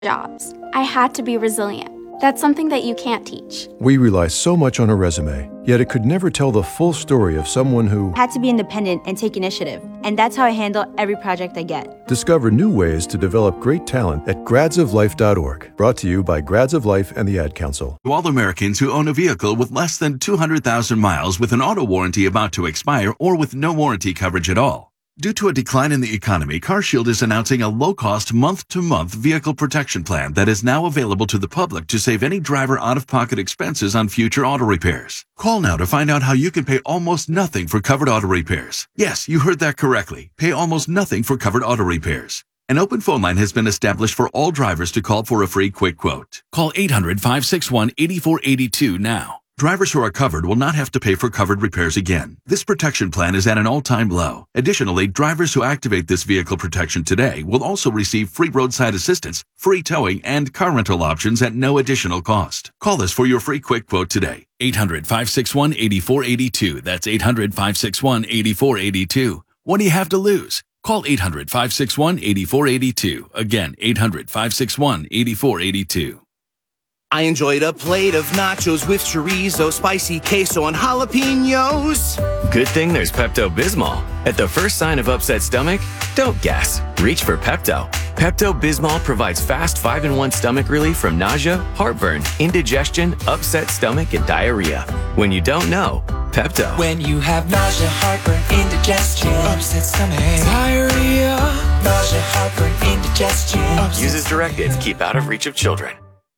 jobs. I had to be resilient. That's something that you can't teach. We rely so much on a resume, yet it could never tell the full story of someone who had to be independent and take initiative. And that's how I handle every project I get. Discover new ways to develop great talent at gradsoflife.org. Brought to you by Grads of Life and the Ad Council. To all Americans who own a vehicle with less than 200,000 miles with an auto warranty about to expire or with no warranty coverage at all. Due to a decline in the economy, CarShield is announcing a low-cost month-to-month vehicle protection plan that is now available to the public to save any driver out-of-pocket expenses on future auto repairs. Call now to find out how you can pay almost nothing for covered auto repairs. Yes, you heard that correctly. Pay almost nothing for covered auto repairs. An open phone line has been established for all drivers to call for a free quick quote. Call 800-561-8482 now. Drivers who are covered will not have to pay for covered repairs again. This protection plan is at an all-time low. Additionally, drivers who activate this vehicle protection today will also receive free roadside assistance, free towing, and car rental options at no additional cost. Call us for your free quick quote today. 800-561-8482. That's 800-561-8482. What do you have to lose? Call 800-561-8482. Again, 800-561-8482. I enjoyed a plate of nachos with chorizo, spicy queso, and jalapenos. Good thing there's Pepto-Bismol. At the first sign of upset stomach, don't guess. Reach for Pepto. Pepto-Bismol provides fast 5-in-1 stomach relief from nausea, heartburn, indigestion, upset stomach, and diarrhea. When you don't know, Pepto. When you have nausea, heartburn, indigestion, upset stomach, diarrhea, nausea, heartburn, indigestion. Use as directed. Keep out of reach of children.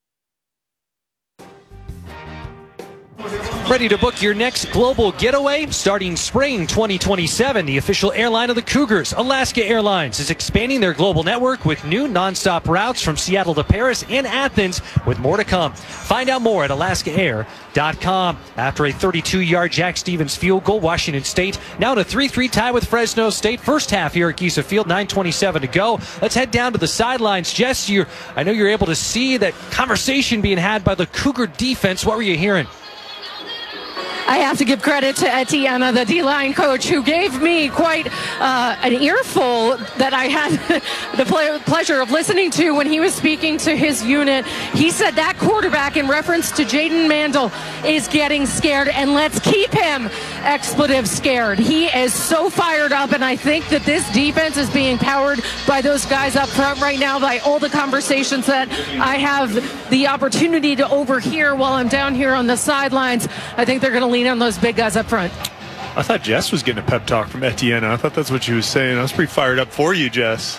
Ready to book your next global getaway? Starting spring 2027, the official airline of the Cougars, Alaska Airlines, is expanding their global network with new nonstop routes from Seattle to Paris and Athens, with more to come. Find out more at alaskaair.com. After a 32-yard Jack Stevens field goal, Washington State now in a 3-3 tie with Fresno State. First half here at Giza Field, 9:27 to go. Let's head down to the sidelines. Jess, I know you're able to see that conversation being had by the Cougar defense. What were you hearing? I have to give credit to Etienne, the D-line coach, who gave me quite an earful that I had the pleasure of listening to when he was speaking to his unit. He said that quarterback, in reference to Jaden Mandel, is getting scared, and let's keep him expletive scared. He is so fired up, and I think that this defense is being powered by those guys up front right now, by all the conversations that I have the opportunity to overhear while I'm down here on the sidelines. I think they're going to lean on those big guys up front. I thought Jess was getting a pep talk from Etienne. I thought that's what she was saying. I was pretty fired up for you, Jess.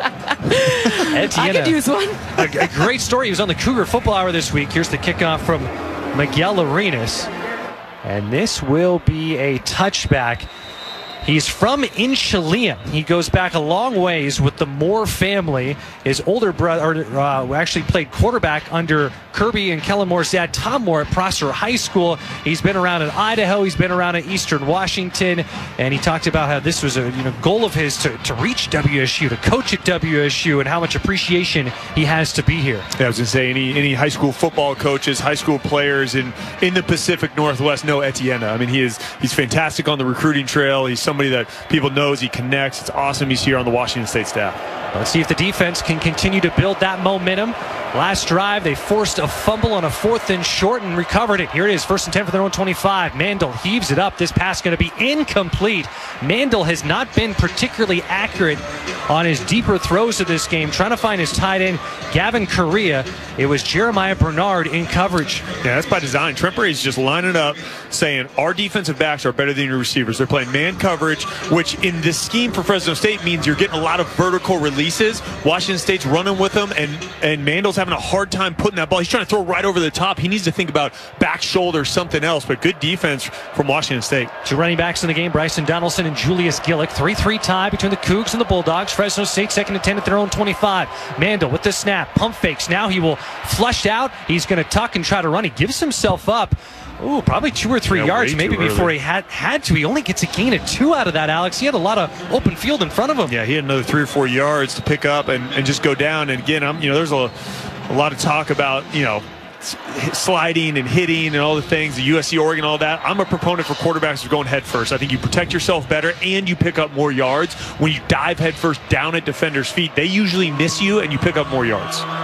I could use one. A great story. He was on the Cougar Football Hour this week. Here's the kickoff from Miguel Arenas. And this will be a touchback. He's from Inchaleem. He goes back a long ways with the Moore family. His older brother actually played quarterback under Kirby and Kellen Moore's dad, Tom Moore, at Prosser High School. He's been around in Idaho. He's been around in Eastern Washington. And he talked about how this was a goal of his to reach WSU, to coach at WSU, and how much appreciation he has to be here. Yeah, I was going to say, any high school football coaches, high school players in the Pacific Northwest know Etienne. I mean, he's fantastic on the recruiting trail. He's somebody that people knows, he connects. It's awesome he's here on the Washington State staff. Let's see if the defense can continue to build that momentum. Last drive, they forced a fumble on a 4th and short and recovered it. Here it is, 1st and 10 for their own 25. Mandel heaves it up. This pass going to be incomplete. Mandel has not been particularly accurate on his deeper throws of this game, trying to find his tight end, Gavin Correa. It was Jeremiah Bernard in coverage. Yeah, that's by design. Trent Brady's just lining up, saying our defensive backs are better than your receivers. They're playing man coverage, which in this scheme for Fresno State means you're getting a lot of vertical releases. Washington State's running with them, and Mandel's having a hard time putting that ball. He's trying to throw right over the top. He needs to think about back shoulder, something else, but good defense from Washington State. Two running backs in the game, Bryson Donaldson and Julius Gillick. 3-3 tie between the Cougs and the Bulldogs. Fresno State 2nd and 10 at their own 25. Mandel with the snap, pump fakes. Now he will flush out. He's going to tuck and try to run. He gives himself up. Ooh, probably 2 or 3 yards maybe before he had to. He only gets a gain of 2 out of that, Alex. He had a lot of open field in front of him. Yeah, he had another 3 or 4 yards to pick up and just go down. And again, there's a lot of talk about, sliding and hitting and all the things, the USC, Oregon, all that. I'm a proponent for quarterbacks who are going head first. I think you protect yourself better and you pick up more yards. When you dive head first down at defenders' feet, they usually miss you and you pick up more yards.